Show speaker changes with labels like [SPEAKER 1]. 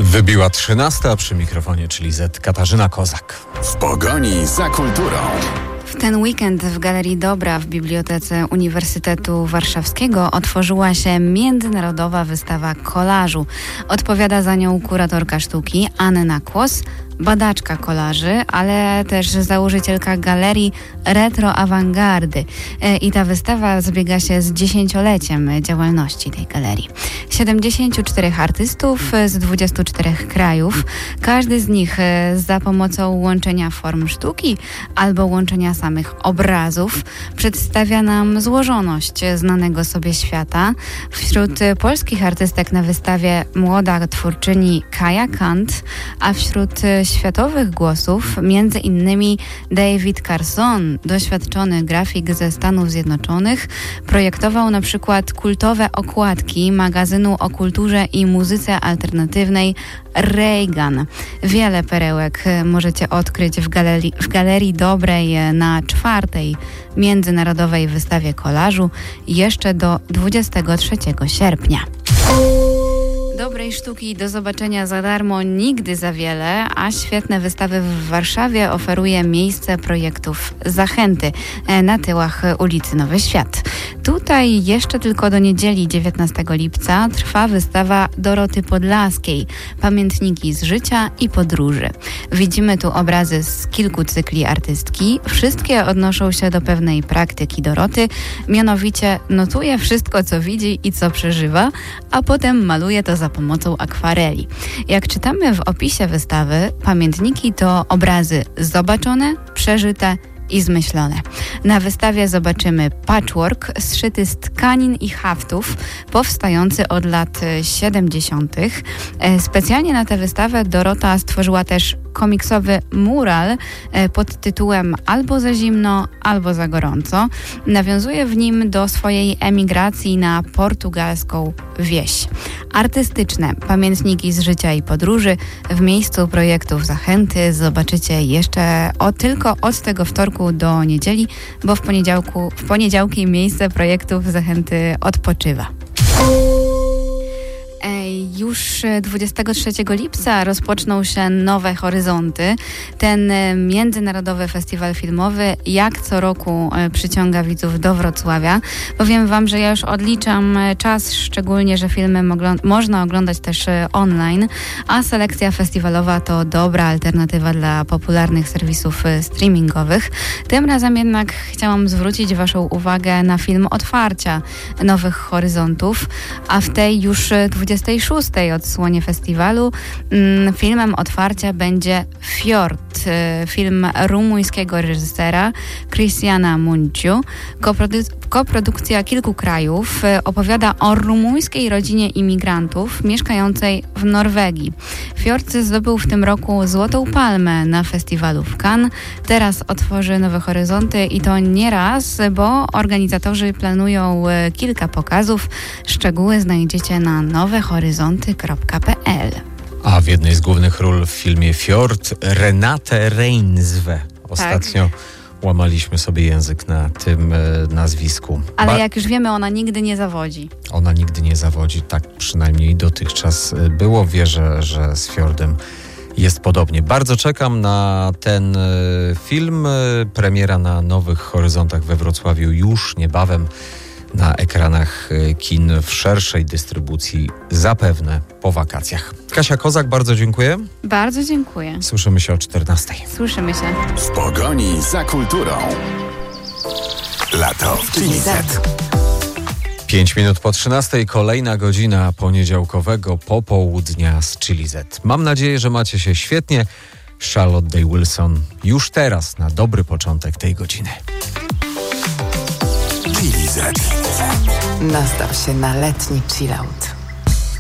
[SPEAKER 1] Wybiła 13, a przy mikrofonie, czyli Z, Katarzyna Kozak.
[SPEAKER 2] W pogoni za kulturą.
[SPEAKER 3] W ten weekend w Galerii Dobra w Bibliotece Uniwersytetu Warszawskiego otworzyła się międzynarodowa wystawa kolażu. Odpowiada za nią kuratorka sztuki Anna Kłos, badaczka kolaży, ale też założycielka galerii retro-awangardy. I ta wystawa zbiega się z 10-leciem działalności tej galerii. 74 artystów z 24 krajów. Każdy z nich za pomocą łączenia form sztuki albo łączenia samych obrazów przedstawia nam złożoność znanego sobie świata. Wśród polskich artystek na wystawie młoda twórczyni Kaja Kant, a wśród światowych głosów między innymi David Carson, doświadczony grafik ze Stanów Zjednoczonych, projektował na przykład kultowe okładki magazynu o kulturze i muzyce alternatywnej Reagan. Wiele perełek możecie odkryć w Galerii Dobrej na 4. Międzynarodowej wystawie kolażu jeszcze do 23 sierpnia. Dobrej sztuki do zobaczenia za darmo nigdy za wiele, a świetne wystawy w Warszawie oferuje miejsce projektów Zachęty na tyłach ulicy Nowy Świat. Tutaj jeszcze tylko do niedzieli 19 lipca trwa wystawa Doroty Podlaskiej, pamiętniki z życia i podróży. Widzimy tu obrazy z kilku cykli artystki. Wszystkie odnoszą się do pewnej praktyki Doroty, mianowicie notuje wszystko, co widzi i co przeżywa, a potem maluje to za pomocą akwareli. Jak czytamy w opisie wystawy, pamiętniki to obrazy zobaczone, przeżyte i zmyślone. Na wystawie zobaczymy patchwork zszyty z tkanin i haftów, powstający od lat 70. Specjalnie na tę wystawę Dorota stworzyła też komiksowy mural pod tytułem Albo za zimno, albo za gorąco. Nawiązuje w nim do swojej emigracji na portugalską wieś. Artystyczne pamiętniki z życia i podróży w miejscu projektów Zachęty zobaczycie jeszcze tylko od tego wtorku do niedzieli, bo w poniedziałki miejsce projektów Zachęty odpoczywa. Już 23 lipca rozpoczną się Nowe Horyzonty. Ten międzynarodowy festiwal filmowy jak co roku przyciąga widzów do Wrocławia. Powiem Wam, że ja już odliczam czas, szczególnie, że filmy można oglądać też online, a selekcja festiwalowa to dobra alternatywa dla popularnych serwisów streamingowych. Tym razem jednak chciałam zwrócić Waszą uwagę na film otwarcia Nowych Horyzontów, a w tej już 26. odsłonie festiwalu filmem otwarcia będzie Fjord, film rumuńskiego reżysera Cristiana Munciu. Koprodukcja kilku krajów, opowiada o rumuńskiej rodzinie imigrantów mieszkającej w Norwegii. Fjord zdobył w tym roku Złotą Palmę na festiwalu w Cannes. Teraz otworzy Nowe Horyzonty i to nie raz, bo organizatorzy planują kilka pokazów. Szczegóły znajdziecie na nowehoryzonty.pl.
[SPEAKER 1] A w jednej z głównych ról w filmie Fjord Renate Reinsve. Ostatnio łamaliśmy sobie język na tym nazwisku.
[SPEAKER 3] Ale jak już wiemy, ona nigdy nie zawodzi.
[SPEAKER 1] Ona nigdy nie zawodzi, tak przynajmniej dotychczas było. Wierzę, że z Fjordem jest podobnie. Bardzo czekam na ten film. Premiera na Nowych Horyzontach we Wrocławiu już niebawem na ekranach kin w szerszej dystrybucji, zapewne po wakacjach. Kasia Kozak, bardzo dziękuję.
[SPEAKER 3] Bardzo dziękuję.
[SPEAKER 1] Słyszymy się o 14.
[SPEAKER 3] Słyszymy się.
[SPEAKER 2] W pogoni za kulturą. Lato w Chili Z.
[SPEAKER 1] 5 minut po 13. Kolejna godzina poniedziałkowego popołudnia z Chili Z. Mam nadzieję, że macie się świetnie. Charlotte Day Wilson już teraz na dobry początek tej godziny.
[SPEAKER 2] Chili Z.
[SPEAKER 4] Nastaw się na letni chillout.